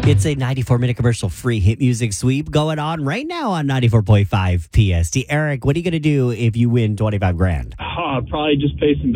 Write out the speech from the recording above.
It's a 94-minute commercial-free hit music sweep going on right now on 94.5 PST. Eric, what are you going to do if you win 25 grand? Probably just pay some